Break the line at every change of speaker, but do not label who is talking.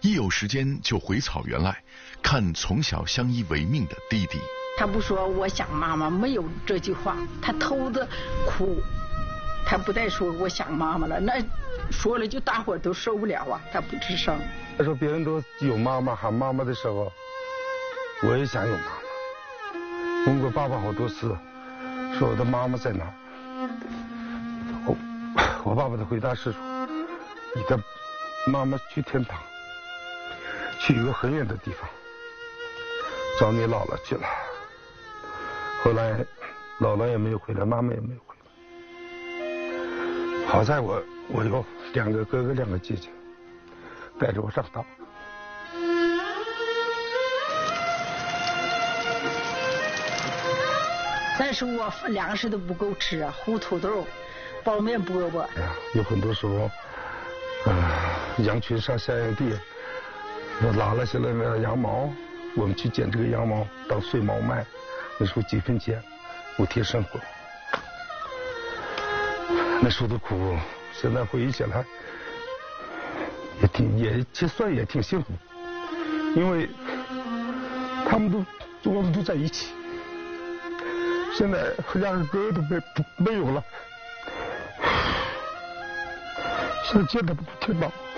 一有时间就回草原来看从小相依为命的弟弟。
他不说我想妈妈，没有这句话，他偷着哭，他不再说我想妈妈了，那说了就大伙都受不了啊，他不吱声。
他说别人都有妈妈喊妈妈的时候，我也想有妈妈。问过爸爸好多次，说我的妈妈在哪儿？我爸爸的回答是说，你的妈妈去天堂，去一个很远的地方，找你姥姥去了。后来姥姥也没有回来，妈妈也没有回来。好在我有2个哥哥2个姐姐带着我长大。
但是我粮食都不够吃啊，糊土豆、包面饽饽。
哎呀，有很多时候，羊群上下羊地，拉了下来的羊毛，我们去捡这个羊毛当碎毛卖，那时候几分钱，补贴生活。那时候的苦，现在回忆起来，也算也挺幸福，因为他们我们都在一起。现在2个哥哥都没有了，想见他们不听到。